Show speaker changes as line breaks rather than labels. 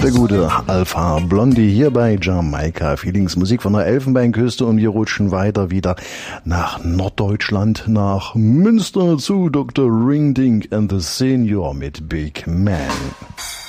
Der gute Alpha Blondy hier bei Jamaika Feelings, Musik von der Elfenbeinküste, und wir rutschen weiter wieder nach Norddeutschland, nach Münster zu Dr. Ringding and the Senior mit Big Man.